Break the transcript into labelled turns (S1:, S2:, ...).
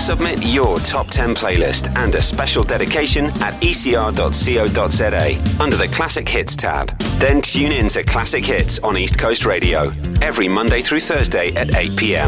S1: Submit your top 10 playlist and a special dedication at ecr.co.za under the Classic Hits tab. Then tune in to Classic Hits on East Coast Radio every Monday through Thursday at 8 p.m.